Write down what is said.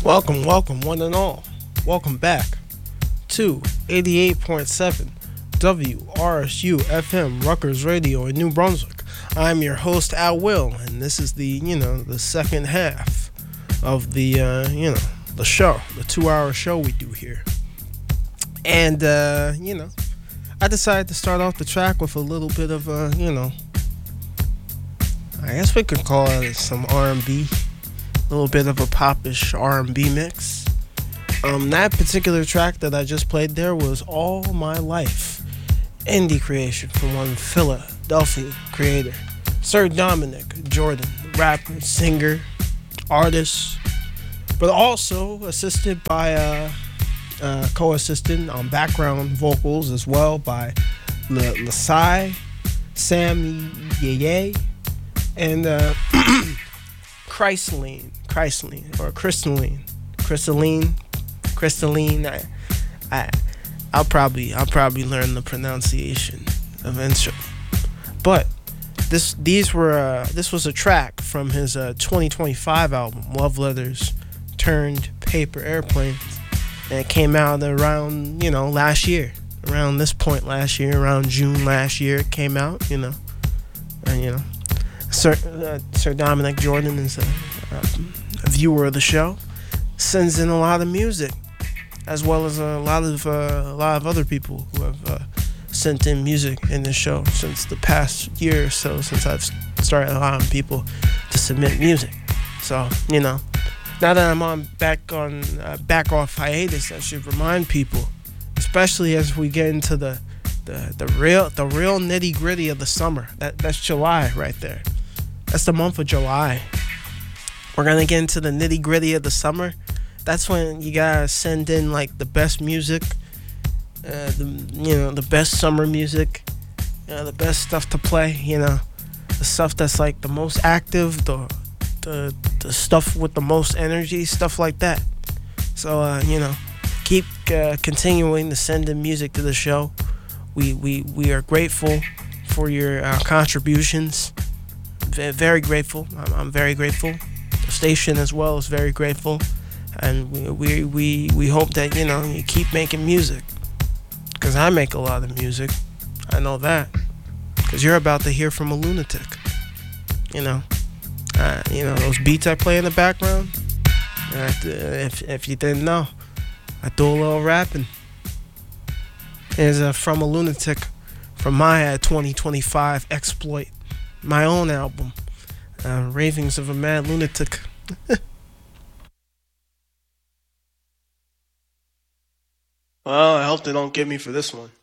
Welcome, one and all. Welcome back to 88.7 WRSU FM Rutgers Radio in New Brunswick. I'm your host, Al Will, and this is the second half of the show, the 2-hour show we do here. And, I decided to start off the track with a little bit of, I guess we could call it some R&B. A little bit of a popish R&B mix. That particular track that I just played there was All My Life, indie creation from one Philadelphia creator, Sir Dominic Jordan, rapper, singer, artist, but also assisted by co-assistant on background vocals as well by Lasai, Sam Yeye, and Crystalline. I'll probably learn the pronunciation eventually. But this was a track from his 2025 album, Love Letters Turned Paper Airplanes, and it came out around last year, around this point last year, around June last year it came out, Sir Dominic Jordan is a viewer of the show, sends in a lot of music, as well as a lot of other people who have sent in music in the show since the past year or so, since I've started allowing people to submit music. So now that I'm back off hiatus, I should remind people, especially as we get into the real nitty gritty of the summer. That's July right there. That's the month of July. We're gonna get into the nitty gritty of the summer. That's when you gotta send in like the best music, the best summer music, the best stuff to play. The stuff that's like the most active, the stuff with the most energy, stuff like that. So keep continuing to send in music to the show. We are grateful for your contributions. Very grateful. I'm very grateful. The station as well is very grateful, and we hope that you keep making music, because I make a lot of music. I know that, because you're about to hear from a lunatic. Those beats I play in the background. If you didn't know, I do a little rapping. Is from a lunatic from my 2025 exploit. My own album, Ravings of a Mad Lunatic. Well, I hope they don't get me for this one.